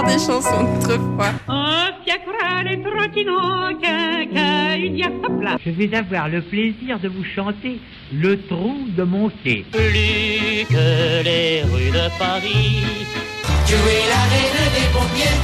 des chansons d'autrefois. Je vais avoir le plaisir de vous chanter Le Trou de mon quai. Plus que les rues de Paris, tu es la reine des pompiers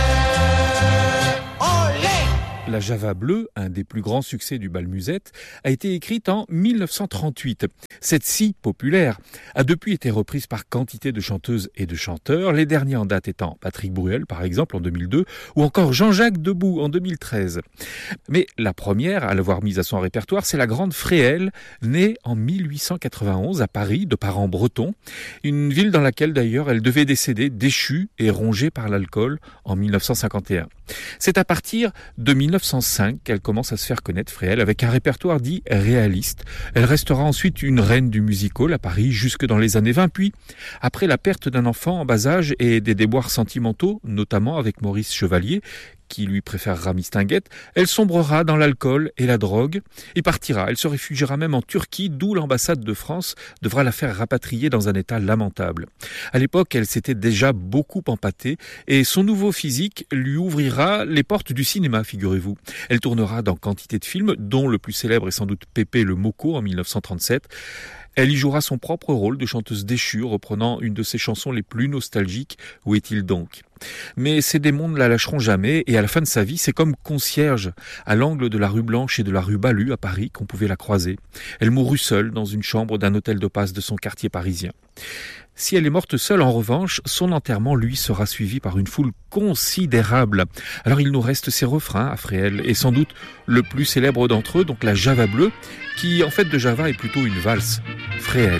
de Olé. La Java bleue, un des plus grands succès du bal musette, a été écrite en 1938. Cette si populaire a depuis été reprise par quantité de chanteuses et de chanteurs, les derniers en date étant Patrick Bruel par exemple en 2002 ou encore Jean-Jacques Debout en 2013. Mais la première à l'avoir mise à son répertoire, c'est la grande Fréhel, née en 1891 à Paris de parents bretons, une ville dans laquelle d'ailleurs elle devait décéder déchue et rongée par l'alcool en 1951. C'est à partir de 1905 qu'elle commence à se faire connaître, Fréhel, avec un répertoire dit réaliste. Elle restera ensuite une reine du music-hall à Paris jusque dans les années 20. Puis, après la perte d'un enfant en bas âge et des déboires sentimentaux, notamment avec Maurice Chevalier, qui lui préférera Mistinguett, elle sombrera dans l'alcool et la drogue et partira. Elle se réfugiera même en Turquie, d'où l'ambassade de France devra la faire rapatrier dans un état lamentable. À l'époque, elle s'était déjà beaucoup empâtée et son nouveau physique lui ouvrira les portes du cinéma, figurez-vous. Elle tournera dans quantité de films, dont le plus célèbre est sans doute Pépé le Moco en 1937. Elle y jouera son propre rôle de chanteuse déchue, reprenant une de ses chansons les plus nostalgiques, Où est-il donc ? Mais ces démons ne la lâcheront jamais et à la fin de sa vie, c'est comme concierge à l'angle de la rue Blanche et de la rue Balue à Paris qu'on pouvait la croiser. Elle mourut seule dans une chambre d'un hôtel de passe de son quartier parisien. Si elle est morte seule, en revanche, son enterrement, lui, sera suivi par une foule considérable. Alors il nous reste ces refrains à Fréhel, et sans doute le plus célèbre d'entre eux, donc la Java bleue, qui en fait de Java est plutôt une valse. Fréhel.